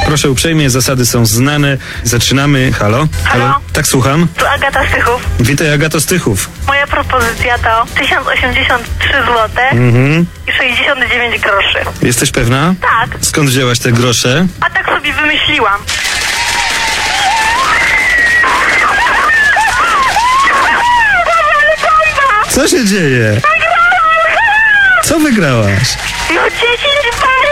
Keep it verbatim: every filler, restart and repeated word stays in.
Proszę uprzejmie, zasady są znane. Zaczynamy. Halo? Halo? Tak, słucham. Tu Agata Stychów. Witaj, Agato Stychów. Moja propozycja to tysiąc osiemdziesiąt trzy złote Mhm. i sześćdziesiąt dziewięć groszy. Jesteś pewna? Tak, Skąd wzięłaś te grosze? a tak sobie wymyśliłam. Co się dzieje? Co wygrałaś? No dziesięć bajek!